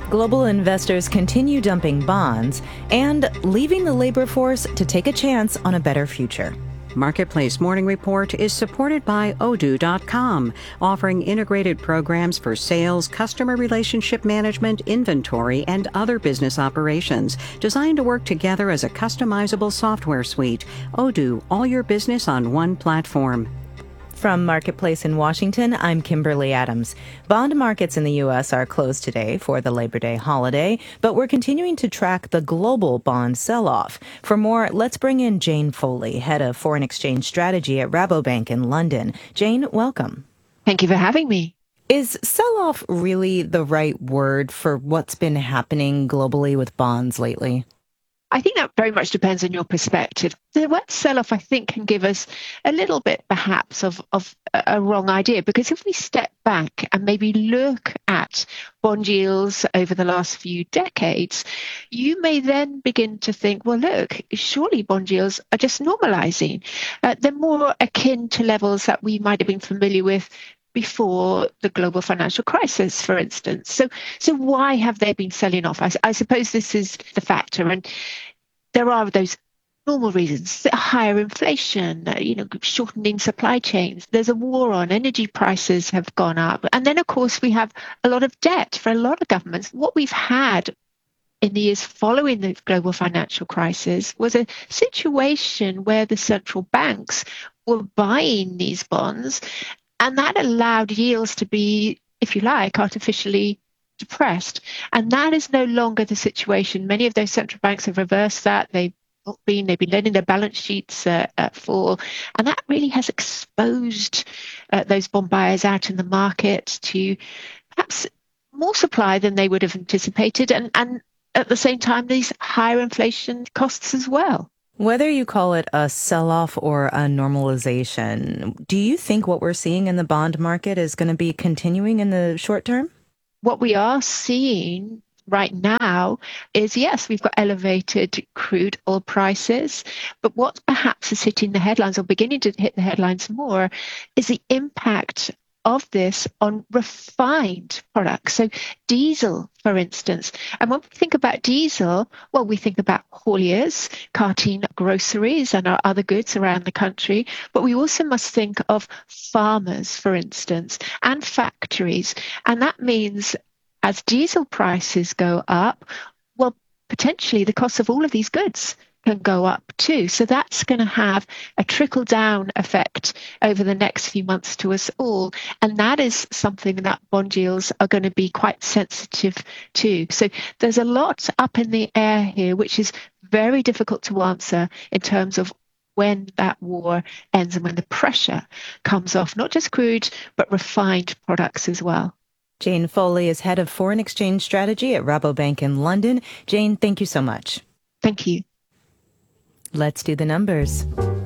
Global investors continue dumping bonds and leaving the labor force to take a chance on a better future. Marketplace Morning Report is supported by Odoo.com, offering integrated programs for sales, customer relationship management, inventory, and other business operations, designed to work together as a customizable software suite. Odoo, all your business on one platform. From Marketplace in Washington, I'm Kimberly Adams. Bond markets in the U.S. are closed today for the Labor Day holiday, but we're continuing to track the global bond sell-off. For more, let's bring in Jane Foley, head of foreign exchange strategy at Rabobank in London. Jane, welcome. Thank you for having me. Is sell-off really the right word for what's been happening globally with bonds lately? I think that very much depends on your perspective. The word sell-off, I think, can give us a little bit, perhaps, of a wrong idea. Because if we step back and maybe look at bond yields over the last few decades, you may then begin to think, well, look, surely bond yields are just normalizing. They're more akin to levels that we might have been familiar with before the global financial crisis, for instance. So why have they been selling off? I suppose this is the factor. And there are those normal reasons: higher inflation, shortening supply chains. There's a war on, energy prices have gone up. And then, of course, we have a lot of debt for a lot of governments. What we've had in the years following the global financial crisis was a situation where the central banks were buying these bonds, and that allowed yields to be, if you like, artificially depressed. And that is no longer the situation. Many of those central banks have reversed that. They've been letting their balance sheets fall. And that really has exposed those bond buyers out in the market to perhaps more supply than they would have anticipated. And at the same time, these higher inflation costs as well. Whether you call it a sell-off or a normalization, do you think what we're seeing in the bond market is going to be continuing in the short term? What we are seeing right now is, yes, we've got elevated crude oil prices, but what perhaps is hitting the headlines or beginning to hit the headlines more is the impact of this on refined products. So diesel, for instance. And when we think about diesel, well, we think about hauliers carting groceries and our other goods around the country. But we also must think of farmers, for instance, and factories. And that means as diesel prices go up, well, potentially the cost of all of these goods can go up too. So that's going to have a trickle-down effect over the next few months to us all. And that is something that bond yields are going to be quite sensitive to. So there's a lot up in the air here, which is very difficult to answer in terms of when that war ends and when the pressure comes off, not just crude, but refined products as well. Jane Foley is head of foreign exchange strategy at Rabobank in London. Jane, thank you so much. Thank you. Let's do the numbers.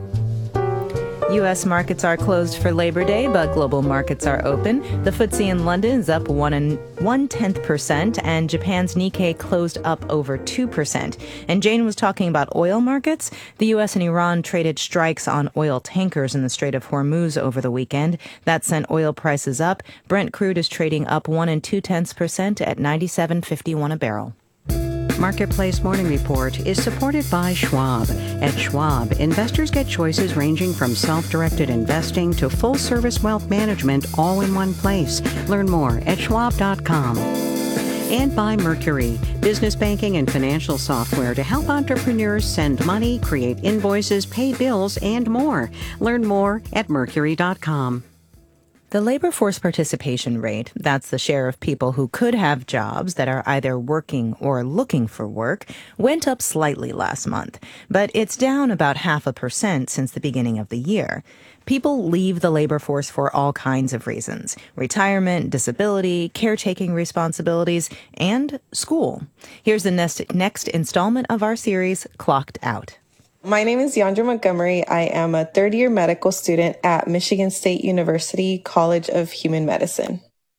U.S. markets are closed for Labor Day, but global markets are open. The FTSE in London is up 1.1%, and Japan's Nikkei closed up over 2%. And Jane was talking about oil markets. The U.S. and Iran traded strikes on oil tankers in the Strait of Hormuz over the weekend. That sent oil prices up. Brent crude is trading up 1.2% at $97.51 a barrel. Marketplace Morning Report is supported by Schwab. At Schwab, investors get choices ranging from self-directed investing to full-service wealth management all in one place. Learn more at schwab.com. And by Mercury, business banking and financial software to help entrepreneurs send money, create invoices, pay bills, and more. Learn more at mercury.com. The labor force participation rate, that's the share of people who could have jobs that are either working or looking for work, went up slightly last month, but it's down about 0.5% since the beginning of the year. People leave the labor force for all kinds of reasons: retirement, disability, caretaking responsibilities, and school. Here's the next installment of our series, Clocked Out. My name is Yandra Montgomery. I am a third-year medical student at Michigan State University College of Human Medicine.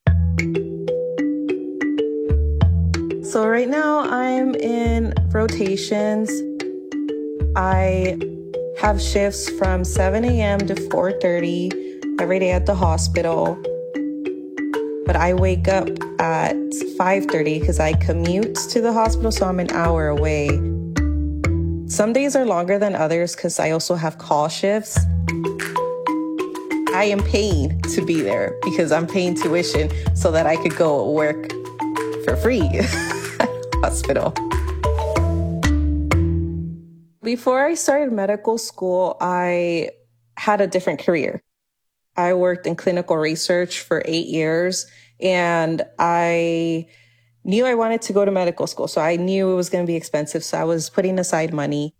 So right now I'm in rotations. I have shifts from 7 a.m. to 4:30 every day at the hospital. But but I wake up at 5:30 because I commute to the hospital, so I'm an hour away. Some days are longer than others because I also have call shifts. I am paying to be there because I'm paying tuition so that I could go work for free at the hospital. Before I started medical school, I had a different career. I worked in clinical research for 8 years, and I knew I wanted to go to medical school. So I knew it was going to be expensive. So I was putting aside money.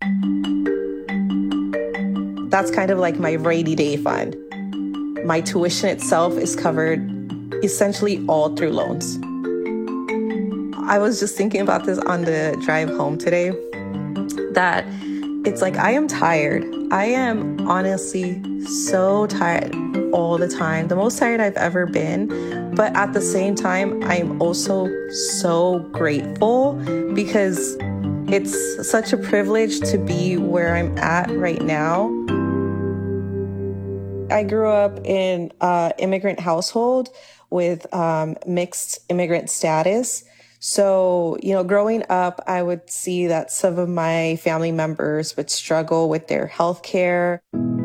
That's kind of like my rainy day fund. My tuition itself is covered essentially all through loans. I was just thinking about this on the drive home today, that it's like I am tired. I am honestly so tired all the time, the most tired I've ever been. But at the same time, I'm also so grateful because it's such a privilege to be where I'm at right now. I grew up in an immigrant household with mixed immigrant status. So, growing up, I would see that some of my family members would struggle with their health care.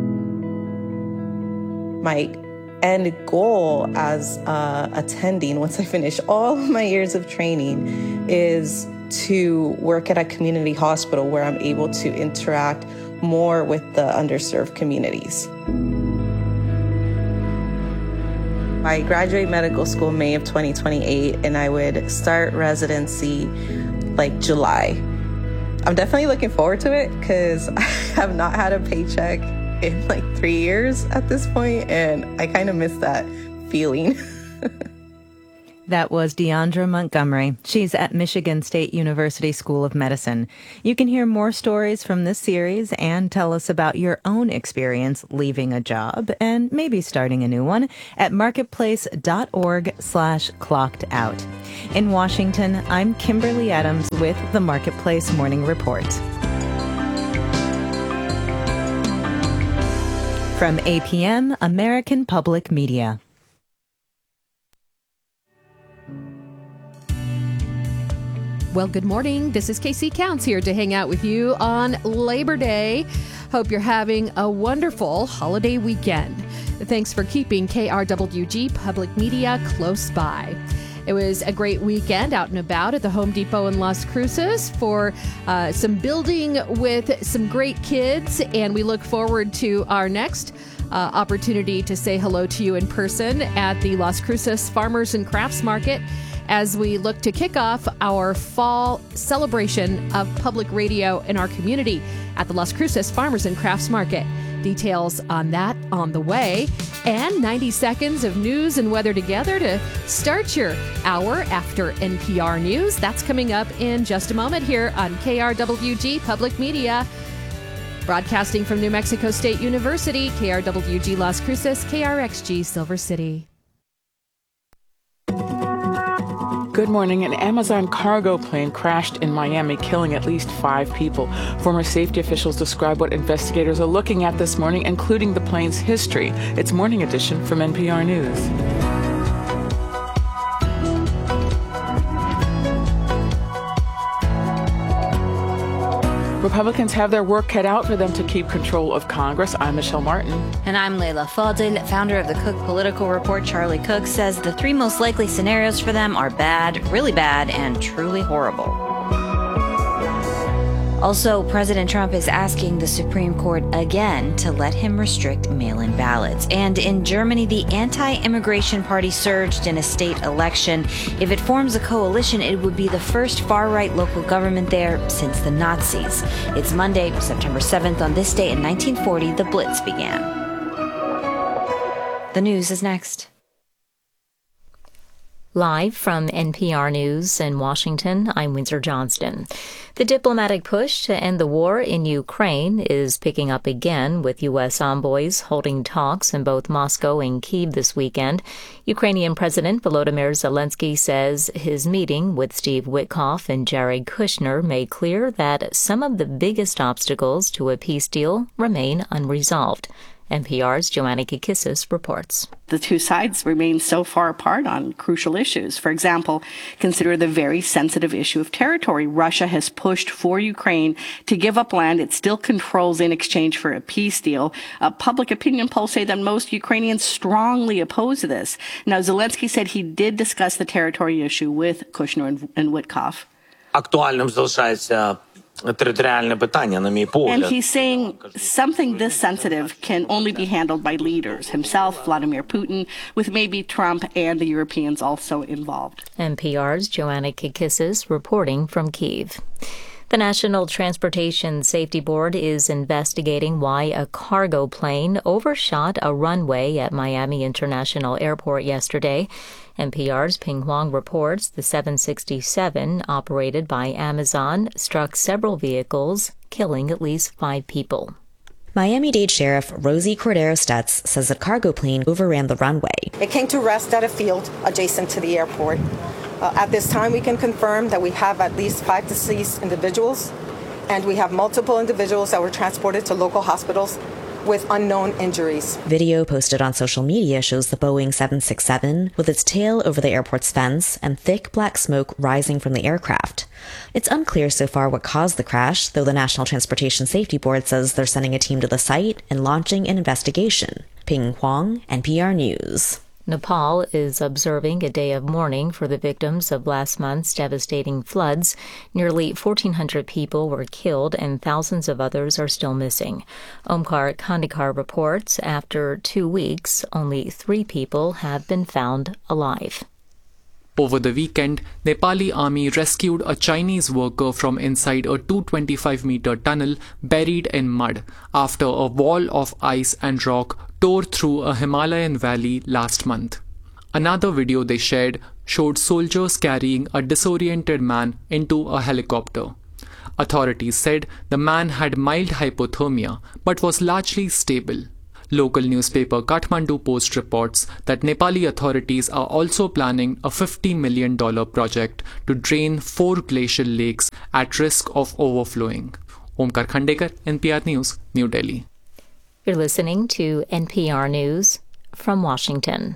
My end goal as attending, once I finish all of my years of training, is to work at a community hospital where I'm able to interact more with the underserved communities. I graduate medical school May of 2028, and I would start residency like July. I'm definitely looking forward to it because I have not had a paycheck in like 3 years at this point, and I kind of miss that feeling. That was Deandra Montgomery. She's at Michigan State University School of Medicine. You can hear more stories from this series and tell us about your own experience leaving a job and maybe starting a new one at marketplace.org/clockedout. In Washington, I'm Kimberly Adams with the Marketplace Morning Report. From APM, American Public Media. Well, good morning. This is Casey Counts here to hang out with you on Labor Day. Hope you're having a wonderful holiday weekend. Thanks for keeping KRWG Public Media close by. It was a great weekend out and about at the Home Depot in Las Cruces for some building with some great kids, and we look forward to our next opportunity to say hello to you in person at the Las Cruces Farmers and Crafts Market as we look to kick off our fall celebration of public radio in our community at the Las Cruces Farmers and Crafts Market. Details on that on the way, and 90 seconds of news and weather together to start your hour after NPR News. That's coming up in just a moment here on KRWG Public Media. Broadcasting from New Mexico State University, KRWG Las Cruces, KRXG Silver City. Good morning. An Amazon cargo plane crashed in Miami, killing at least 5 people. Former safety officials describe what investigators are looking at this morning, including the plane's history. It's Morning Edition from NPR News. Republicans have their work cut out for them to keep control of Congress. I'm Michelle Martin. And I'm Layla Fadil. Founder of the Cook Political Report, Charlie Cook, says the 3 most likely scenarios for them are bad, really bad, and truly horrible. Also, President Trump is asking the Supreme Court again to let him restrict mail-in ballots. And in Germany, the anti-immigration party surged in a state election. If it forms a coalition, it would be the first far-right local government there since the Nazis. It's Monday, September 7th. On this day in 1940, the Blitz began. The news is next. Live from NPR News in Washington, I'm Windsor Johnston. The diplomatic push to end the war in Ukraine is picking up again, with U.S. envoys holding talks in both Moscow and Kyiv this weekend. Ukrainian President Volodymyr Zelensky says his meeting with Steve Witkoff and Jared Kushner made clear that some of the biggest obstacles to a peace deal remain unresolved. NPR's Joanna Kikissis reports. The two sides remain so far apart on crucial issues. For example, consider the very sensitive issue of territory. Russia has pushed for Ukraine to give up land it still controls in exchange for a peace deal. Public opinion polls say that most Ukrainians strongly oppose this. Now, Zelensky said he did discuss the territory issue with Kushner and Witkoff. Актуальним залишається територіальне питання, на мій погляд. And he's saying something this sensitive can only be handled by leaders, himself, Vladimir Putin, with maybe Trump and the Europeans also involved. NPR's Joanna Kikissis reporting from Kyiv. The National Transportation Safety Board is investigating why a cargo plane overshot a runway at Miami International Airport yesterday. NPR's Ping Huang reports the 767, operated by Amazon, struck several vehicles, killing at least 5 people. Miami-Dade Sheriff Rosie Cordero Stutz says the cargo plane overran the runway. It came to rest at a field adjacent to the airport. At this time, we can confirm that we have at least 5 deceased individuals, and we have multiple individuals that were transported to local hospitals with unknown injuries. Video posted on social media shows the Boeing 767 with its tail over the airport's fence and thick black smoke rising from the aircraft. It's unclear so far what caused the crash, though the National Transportation Safety Board says they're sending a team to the site and launching an investigation. Ping Huang, NPR News. Nepal is observing a day of mourning for the victims of last month's devastating floods. Nearly 1,400 people were killed and thousands of others are still missing. Omkar Khandekar reports after 2 weeks, only 3 people have been found alive. Over the weekend, Nepali army rescued a Chinese worker from inside a 225-meter tunnel buried in mud after a wall of ice and rock tore through a Himalayan valley last month. Another video they shared showed soldiers carrying a disoriented man into a helicopter. Authorities said the man had mild hypothermia but was largely stable. Local newspaper Kathmandu Post reports that Nepali authorities are also planning a $50 million project to drain 4 glacial lakes at risk of overflowing. Omkar Khandekar, NPR News, New Delhi. You're listening to NPR News from Washington.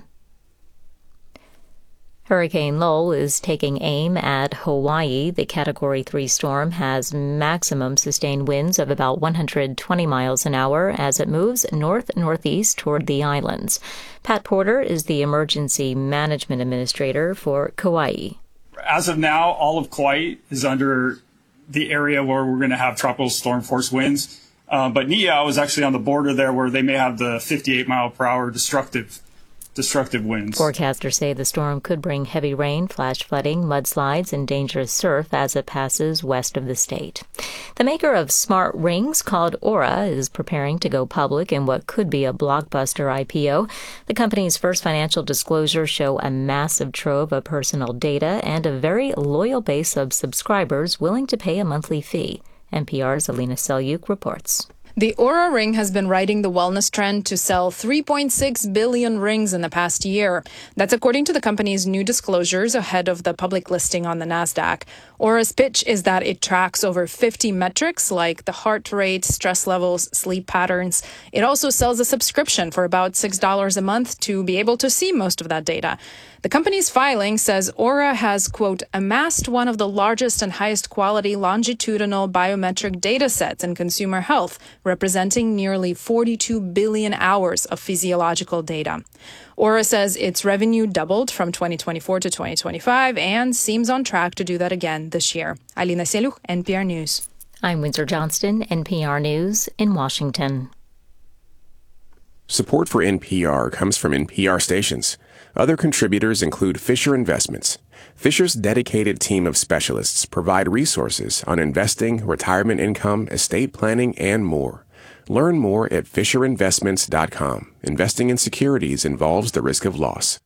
Hurricane Lowell is taking aim at Hawaii. The Category 3 storm has maximum sustained winds of about 120 miles an hour as it moves north-northeast toward the islands. Pat Porter is the Emergency Management Administrator for Kauai. As of now, all of Kauai is under the area where we're going to have tropical storm force winds. But Niihau is actually on the border there where they may have the 58-mile-per-hour destructive winds. Forecasters say the storm could bring heavy rain, flash flooding, mudslides, and dangerous surf as it passes west of the state. The maker of smart rings called Aura is preparing to go public in what could be a blockbuster IPO. The company's first financial disclosures show a massive trove of personal data and a very loyal base of subscribers willing to pay a monthly fee. NPR's Alina Selyuk reports. The Aura ring has been riding the wellness trend to sell 3.6 billion rings in the past year. That's according to the company's new disclosures ahead of the public listing on the NASDAQ. Aura's pitch is that it tracks over 50 metrics like the heart rate, stress levels, sleep patterns. It also sells a subscription for about $6 a month to be able to see most of that data. The company's filing says Aura has, quote, amassed one of the largest and highest quality longitudinal biometric data sets in consumer health, representing nearly 42 billion hours of physiological data. Aura says its revenue doubled from 2024 to 2025 and seems on track to do that again this year. Alina Selyuk, NPR News. I'm Windsor Johnston, NPR News in Washington. Support for NPR comes from NPR stations. Other contributors include Fisher Investments. Fisher's dedicated team of specialists provide resources on investing, retirement income, estate planning, and more. Learn more at FisherInvestments.com. Investing in securities involves the risk of loss.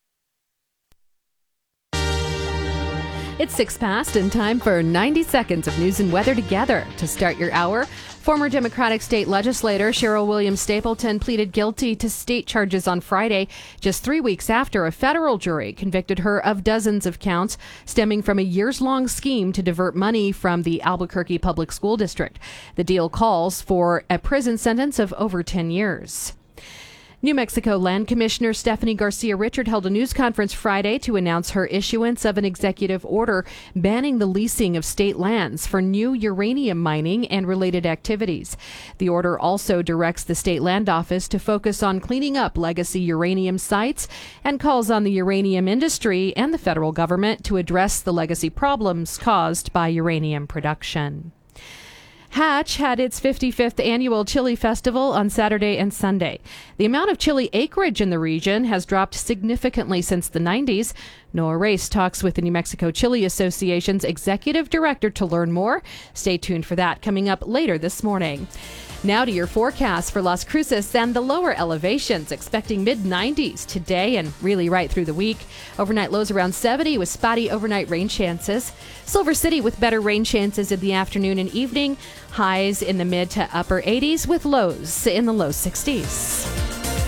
It's 6 past and time for 90 seconds of news and weather together. To start your hour, former Democratic state legislator Cheryl Williams Stapleton pleaded guilty to state charges on Friday, just 3 weeks after a federal jury convicted her of dozens of counts stemming from a years-long scheme to divert money from the Albuquerque Public School District. The deal calls for a prison sentence of over 10 years. New Mexico Land Commissioner Stephanie Garcia Richard held a news conference Friday to announce her issuance of an executive order banning the leasing of state lands for new uranium mining and related activities. The order also directs the state land office to focus on cleaning up legacy uranium sites and calls on the uranium industry and the federal government to address the legacy problems caused by uranium production. Hatch had its 55th annual chili festival on Saturday and Sunday. The amount of chili acreage in the region has dropped significantly since the 90s. Noah Race talks with the New Mexico Chili Association's executive director to learn more. Stay tuned for that coming up later this morning. Now to your forecast for Las Cruces and the lower elevations, expecting mid-90s today and really right through the week. Overnight lows around 70 with spotty overnight rain chances. Silver City with better rain chances in the afternoon and evening. Highs in the mid to upper 80s with lows in the low 60s.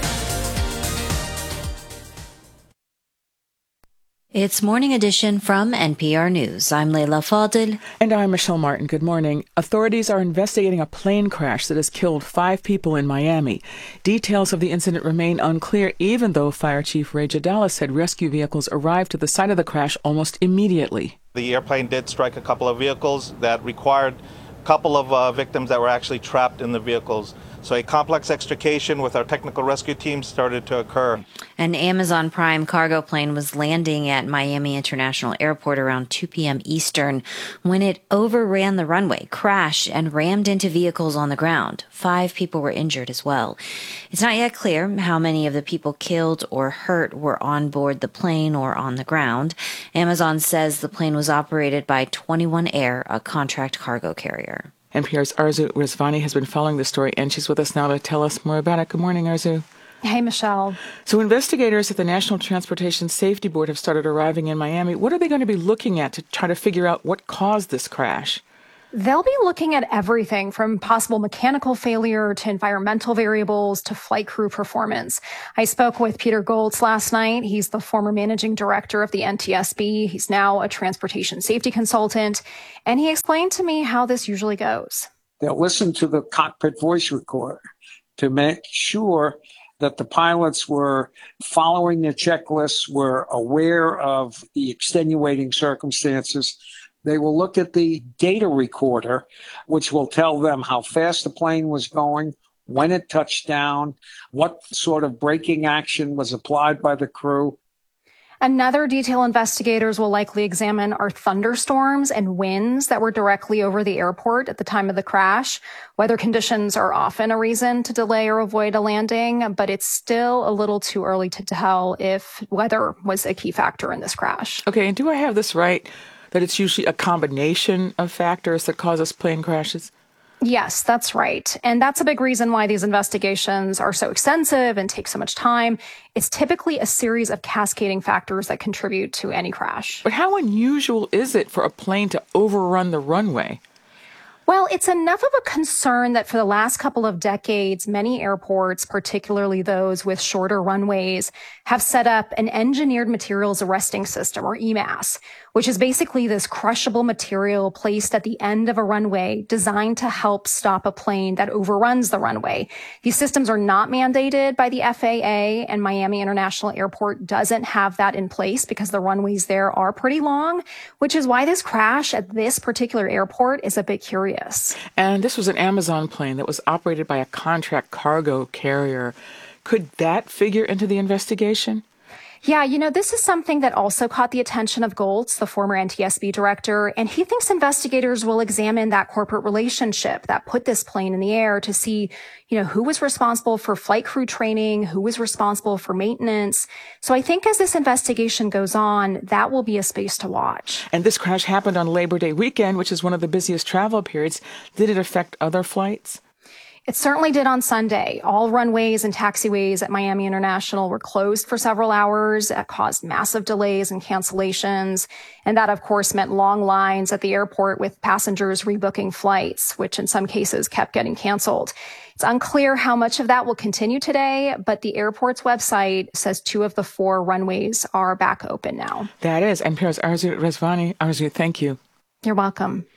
It's Morning Edition from NPR News. I'm Leila Fadel. And I'm Michelle Martin. Good morning. Authorities are investigating a plane crash that has killed 5 people in Miami. Details of the incident remain unclear, even though Fire Chief Ray Jadala said rescue vehicles arrived to the site of the crash almost immediately. The airplane did strike a couple of vehicles that required a couple of victims that were actually trapped in the vehicles. So a complex extrication with our technical rescue team started to occur. An Amazon Prime cargo plane was landing at Miami International Airport around 2 p.m. Eastern when it overran the runway, crashed, and rammed into vehicles on the ground. 5 people were injured as well. It's not yet clear how many of the people killed or hurt were on board the plane or on the ground. Amazon says the plane was operated by 21 Air, a contract cargo carrier. NPR's Arzu Rizvani has been following the story, and she's with us now to tell us more about it. Good morning, Arzu. Hey, Michelle. So investigators at the National Transportation Safety Board have started arriving in Miami. What are they going to be looking at to try to figure out what caused this crash? They'll be looking at everything from possible mechanical failure to environmental variables to flight crew performance. I spoke with Peter Goltz last night. He's the former managing director of the NTSB. He's now a transportation safety consultant. And he explained to me how this usually goes. They'll listen to the cockpit voice recorder to make sure that the pilots were following their checklists, were aware of the extenuating circumstances. They will look at the data recorder, which will tell them how fast the plane was going, when it touched down, what sort of braking action was applied by the crew. Another detail investigators will likely examine are thunderstorms and winds that were directly over the airport at the time of the crash. Weather conditions are often a reason to delay or avoid a landing, but it's still a little too early to tell if weather was a key factor in this crash. Okay, and do I have this right, that it's usually a combination of factors that causes plane crashes? Yes, that's right. And that's a big reason why these investigations are so extensive and take so much time. It's typically a series of cascading factors that contribute to any crash. But how unusual is it for a plane to overrun the runway? Well, it's enough of a concern that for the last couple of decades, many airports, particularly those with shorter runways, have set up an engineered materials arresting system, or EMAS, which is basically this crushable material placed at the end of a runway designed to help stop a plane that overruns the runway. These systems are not mandated by the FAA, and Miami International Airport doesn't have that in place because the runways there are pretty long, which is why this crash at this particular airport is a bit curious. And this was an Amazon plane that was operated by a contract cargo carrier. Could that figure into the investigation? Yeah, this is something that also caught the attention of Goltz, the former NTSB director, and he thinks investigators will examine that corporate relationship that put this plane in the air to see, who was responsible for flight crew training, who was responsible for maintenance. So I think as this investigation goes on, that will be a space to watch. And this crash happened on Labor Day weekend, which is one of the busiest travel periods. Did it affect other flights? It certainly did on Sunday. All runways and taxiways at Miami International were closed for several hours. That caused massive delays and cancellations. And that, of course, meant long lines at the airport with passengers rebooking flights, which in some cases kept getting canceled. It's unclear how much of that will continue today, but the airport's website says 2 of the 4 runways are back open now. That is NPR's Arzu Rizvani. Arzu, thank you. You're welcome.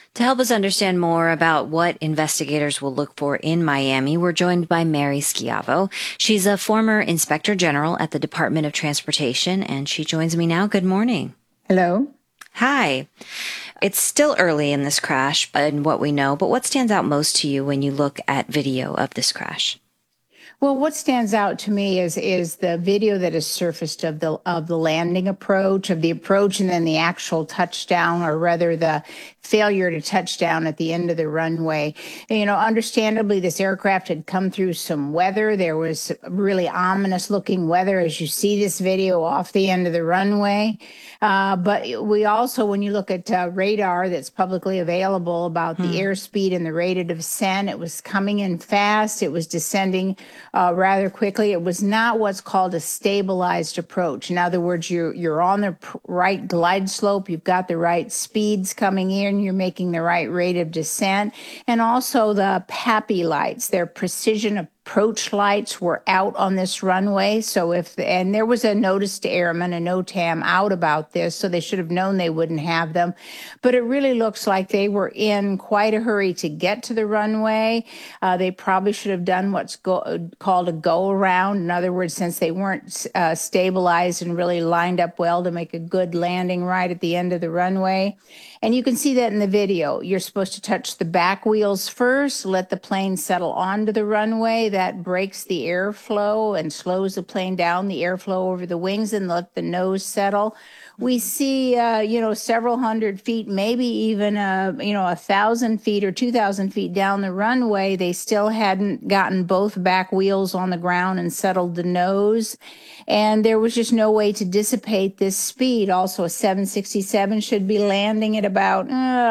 To help us understand more about what investigators will look for in Miami, we're joined by Mary Schiavo. She's a former Inspector General at the Department of Transportation, and she joins me now. Good morning. Hello. Hi. It's still early in this crash and what we know, but what stands out most to you when you look at video of this crash? Well, what stands out to me is the video that has surfaced of the landing approach, of the approach, and then the actual touchdown, or rather the failure to touch down at the end of the runway. You know, understandably, this aircraft had come through some weather. There was really ominous looking weather as you see this video off the end of the runway. But we also, when you look at radar that's publicly available about the airspeed and the rate of descent, it was coming in fast. It was descending rather quickly. It was not what's called a stabilized approach. In other words, you're on the right glide slope. You've got the right speeds coming in. You're making the right rate of descent. And also the PAPI lights, their precision approach lights, were out on this runway. So and there was a notice to airmen, a NOTAM out about this, so they should have known they wouldn't have them. But it really looks like they were in quite a hurry to get to the runway. They probably should have done what's called a go around. In other words, since they weren't stabilized and really lined up well to make a good landing right at the end of the runway. And you can see that in the video. You're supposed to touch the back wheels first, let the plane settle onto the runway. That breaks the airflow and slows the plane down, the airflow over the wings, and let the nose settle. We see, several hundred feet, maybe even, 1,000 feet or 2,000 feet down the runway, they still hadn't gotten both back wheels on the ground and settled the nose. And there was just no way to dissipate this speed. Also, a 767 should be landing at about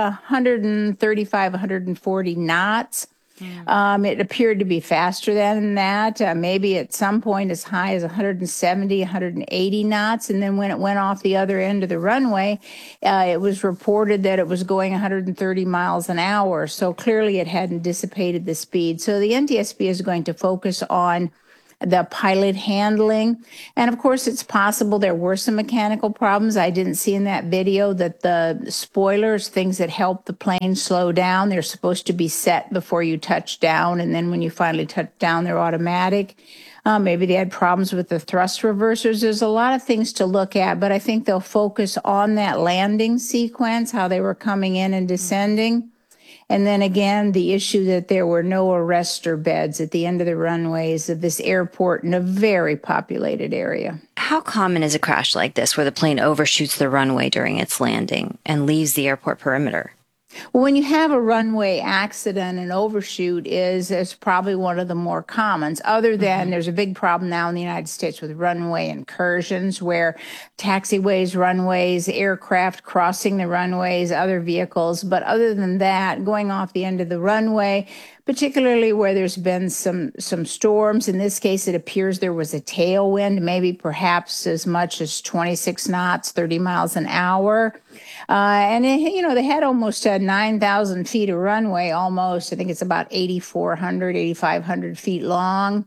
135, 140 knots. It appeared to be faster than that, maybe at some point as high as 170, 180 knots. And then when it went off the other end of the runway, it was reported that it was going 130 miles an hour. So clearly it hadn't dissipated the speed. So the NTSB is going to focus on the pilot handling. And of course, it's possible there were some mechanical problems. I didn't see in that video that the spoilers, things that help the plane slow down, they're supposed to be set before you touch down. And then when you finally touch down, they're automatic. Maybe they had problems with the thrust reversers. There's a lot of things to look at, but I think they'll focus on that landing sequence, how they were coming in and descending. And then again, the issue that there were no arrestor beds at the end of the runways of this airport in a very populated area. How common is a crash like this where the plane overshoots the runway during its landing and leaves the airport perimeter? Well, when you have a runway accident, an overshoot is probably one of the more commons, other than there's a big problem now in the United States with runway incursions, where taxiways, runways, aircraft crossing the runways, other vehicles. But other than that, going off the end of the runway, particularly where there's been some storms. In this case, it appears there was a tailwind, maybe perhaps as much as 26 knots, 30 miles an hour. And they had almost 9,000 feet of runway, almost. I think it's about 8,400, 8,500 feet long.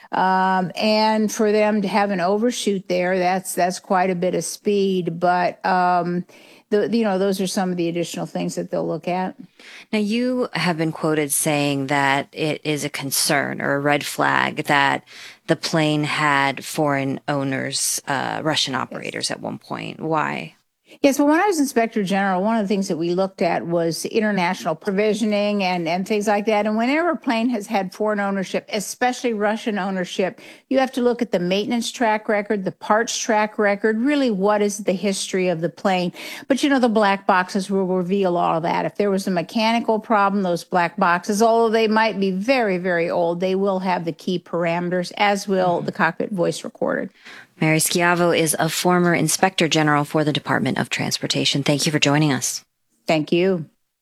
And for them to have an overshoot there, that's quite a bit of speed. But those are some of the additional things that they'll look at. Now, you have been quoted saying that it is a concern or a red flag that the plane had foreign owners, Russian operators at one point. Why? Yes, well, when I was Inspector General, one of the things that we looked at was international provisioning and things like that. And whenever a plane has had foreign ownership, especially Russian ownership, you have to look at the maintenance track record, the parts track record, really what is the history of the plane. But, the black boxes will reveal all of that. If there was a mechanical problem, those black boxes, although they might be very, very old, they will have the key parameters, as will the cockpit voice recorder. Mary Schiavo is a former Inspector General for the Department of Transportation. Thank you for joining us. Thank you.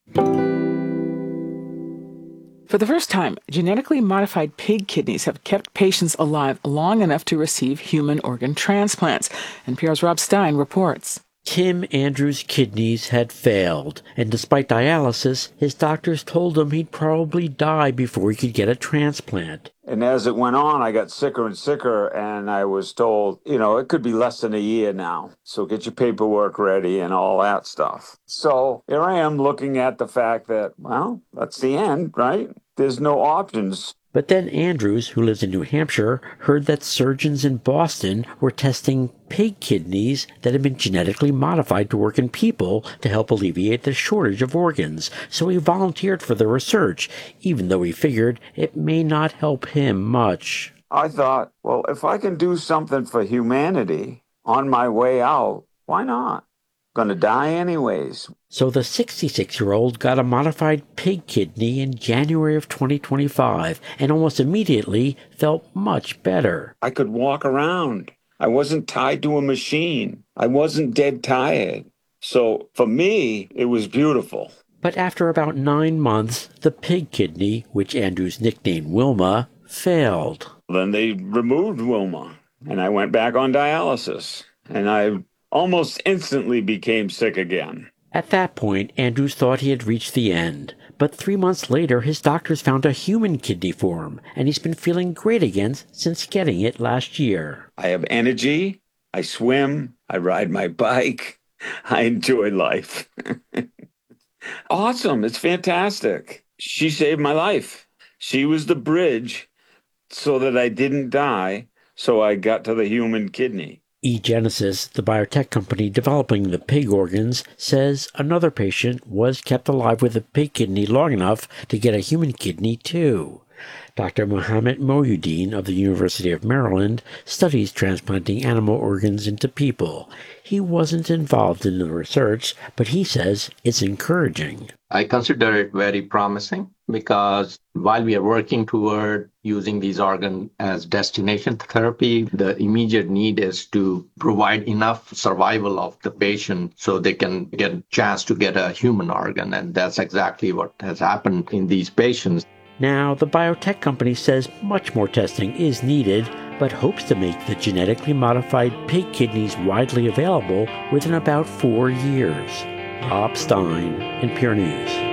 For the first time, genetically modified pig kidneys have kept patients alive long enough to receive human organ transplants. NPR's Rob Stein reports. Tim Andrews' kidneys had failed, and despite dialysis, his doctors told him he'd probably die before he could get a transplant. And as it went on, I got sicker and sicker, and I was told, it could be less than a year now. So get your paperwork ready and all that stuff. So here I am looking at the fact that, well, that's the end, right? There's no options. But then Andrews, who lives in New Hampshire, heard that surgeons in Boston were testing pig kidneys that had been genetically modified to work in people to help alleviate the shortage of organs. So he volunteered for the research, even though he figured it may not help him much. I thought, well, if I can do something for humanity on my way out, why not? Going to die anyways. So the 66-year-old got a modified pig kidney in January of 2025 and almost immediately felt much better. I could walk around. I wasn't tied to a machine. I wasn't dead tired. So for me, it was beautiful. But after about 9 months, the pig kidney, which Andrews nicknamed Wilma, failed. Then they removed Wilma, and I went back on dialysis. And I almost instantly became sick again. At that point, Andrews thought he had reached the end. But 3 months later, his doctors found a human kidney for him, and he's been feeling great again since getting it last year. I have energy, I swim, I ride my bike, I enjoy life. Awesome, it's fantastic. She saved my life. She was the bridge so that I didn't die, so I got to the human kidney. eGenesis, the biotech company developing the pig organs, says another patient was kept alive with a pig kidney long enough to get a human kidney too. Dr. Mohammed Mohyuddin of the University of Maryland studies transplanting animal organs into people. He wasn't involved in the research, but he says it's encouraging. I consider it very promising because while we are working toward using these organs as destination therapy, the immediate need is to provide enough survival of the patient so they can get a chance to get a human organ. And that's exactly what has happened in these patients. Now, the biotech company says much more testing is needed, but hopes to make the genetically modified pig kidneys widely available within about 4 years. Rob Stein, NPR News.